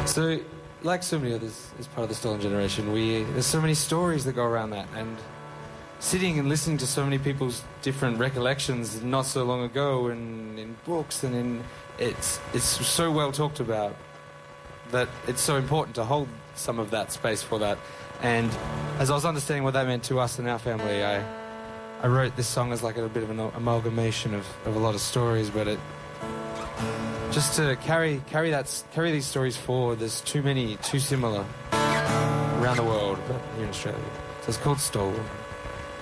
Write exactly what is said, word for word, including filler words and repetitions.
So, like so many others as part of the Stolen Generation, we there's so many stories that go around that, and sitting and listening to so many people's different recollections not so long ago, and in books, and in it's it's so well talked about that it's so important to hold some of that space for that. And as I was understanding what that meant to us and our family, I I wrote this song as like a bit of an amalgamation of, of a lot of stories, but it just to carry carry that carry these stories forward. There's too many, too similar around the world, but here in Australia. So it's called Stolen.